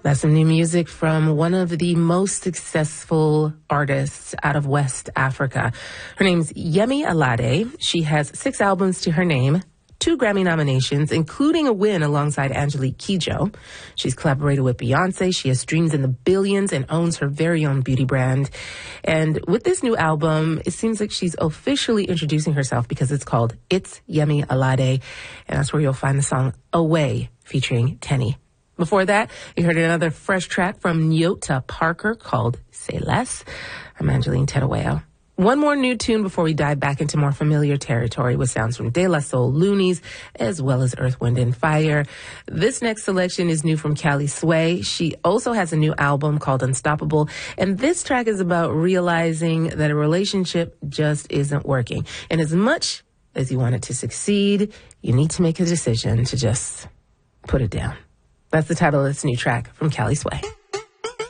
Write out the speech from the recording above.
That's some new music from one of the most successful artists out of West Africa. Her name's Yemi Alade. She has 6 albums to her name, 2 Grammy nominations, including a win alongside Angelique Kidjo. She's collaborated with Beyonce. She has streams in the billions and owns her very own beauty brand. And with this new album, it seems like she's officially introducing herself because it's called It's Yemi Alade. And that's where you'll find the song Away featuring Tenny. Before that, you heard another fresh track from Nyota Parker called Say Less. I'm Angeline Tedaweo. One more new tune before we dive back into more familiar territory with sounds from De La Soul, Loonies, as well as Earth, Wind, and Fire. This next selection is new from Callie Sway. She also has a new album called Unstoppable, and this track is about realizing that a relationship just isn't working. And as much as you want it to succeed, you need to make a decision to just put it down. That's the title of this new track from Callie Sway.